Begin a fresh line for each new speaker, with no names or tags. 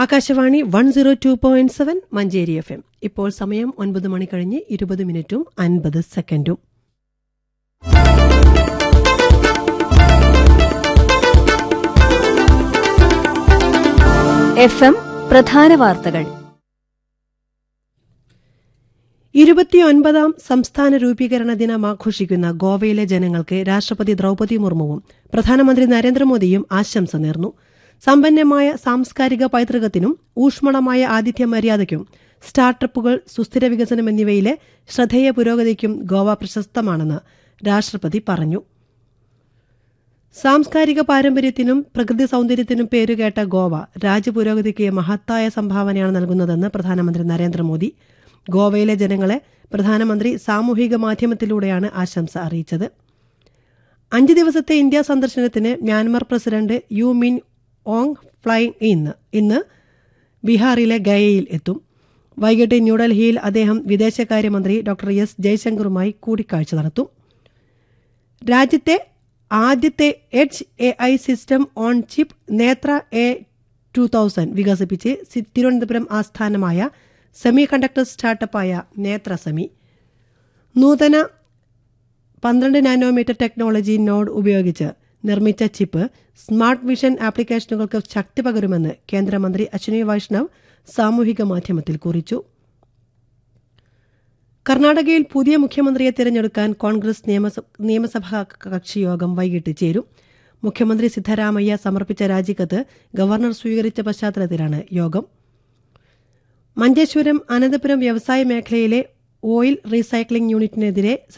Akashvani 102.7 Manjeri FM. ഇപ്പോൾ സമയം 9 മണി കഴിഞ്ഞ് 20 മിനിറ്റും 50 സെക്കൻഡും.
FM പ്രധാന വാർത്തകൾ.
29ാം സംസ്ഥാന രൂപീകരണ ദിനം ആഘോഷിക്കുന്ന ഗോവയിലെ ജനങ്ങൾക്ക് രാഷ്ട്രപതി ദ്രൌപദി മുർമുവും പ്രധാനമന്ത്രി നരേന്ദ്രമോദിയും ആശംസ നേർന്നു. സമ്പന്നമായ സാംസ്കാരിക പൈതൃകത്തിനും ഊഷ്മളമായ ആതിഥ്യ മര്യാദയ്ക്കും സ്റ്റാർട്ടപ്പുകൾ, സുസ്ഥിര വികസനം എന്നിവയിലെ ശ്രദ്ധേയ പുരോഗതിക്കും ഗോവ പ്രശസ്തമാണെന്ന് രാഷ്ട്രപതി പറഞ്ഞു. സാംസ്കാരിക പാരമ്പര്യത്തിനും പ്രകൃതി സൌന്ദര്യത്തിനും പേരുകേട്ട ഗോവ രാജ്യപുരോഗതിക്ക് മഹത്തായ സംഭാവനയാണ് നൽകുന്നതെന്ന് പ്രധാനമന്ത്രി നരേന്ദ്രമോദി. ഗോവയിലെ ജനങ്ങളെ പ്രധാനമന്ത്രി സാമൂഹിക മാധ്യമത്തിലൂടെയാണ് ആശംസ അറിയിച്ചത്. 5 ദിവസത്തെ ഇന്ത്യ സന്ദർശനത്തിന് മ്യാൻമർ പ്രസിഡന്റ് യു മിൻ ഓങ് ഫ്ലൈങ് ഇന്ന് ബീഹാറിലെ ഗയയിൽ എത്തും. വൈകിട്ട് ന്യൂഡൽഹിയിൽ അദ്ദേഹം വിദേശകാര്യമന്ത്രി ഡോക്ടർ എസ് ജയശങ്കറുമായി കൂടിക്കാഴ്ച നടത്തും. രാജ്യത്തെ ആദ്യത്തെ edge AI system on chip നേത്ര A2000 വികസിപ്പിച്ച് തിരുവനന്തപുരം ആസ്ഥാനമായ സെമി കണ്ടക്ടർ സ്റ്റാർട്ടപ്പായ നേത്ര സെമി. നൂതന 12 നാനോമീറ്റർ ടെക്നോളജി നോഡ് ഉപയോഗിച്ച് നിർമ്മിച്ച ചിപ്പ് സ്മാർട്ട് വിഷൻ ആപ്ലിക്കേഷനുകൾക്ക് ശക്തി പകരുമെന്ന് കേന്ദ്രമന്ത്രി അശ്വിനി വൈഷ്ണവ് സാമൂഹിക മാധ്യമത്തിൽ കുറിച്ചു. കർണാടകയിൽ പുതിയ മുഖ്യമന്ത്രിയെ തിരഞ്ഞെടുക്കാൻ കോൺഗ്രസ് നിയമസഭാ കക്ഷിയോഗം വൈകിട്ട് ചേരും. മുഖ്യമന്ത്രി സിദ്ധരാമയ്യ സമർപ്പിച്ച രാജിക്കത്ത് ഗവർണർ സ്വീകരിച്ച പശ്ചാത്തലത്തിലാണ് യോഗം. മഞ്ചേശ്വരം അനന്തപുരം വ്യവസായ മേഖലയിലെ ഓയിൽ റീസൈക്ലിംഗ് യൂണിറ്റിനെതിരെ